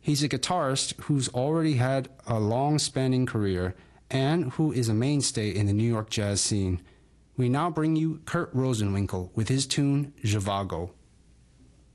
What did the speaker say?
He's a guitarist who's already had a long-spanning career and who is a mainstay in the New York jazz scene. We now bring you Kurt Rosenwinkel with his tune Zhivago.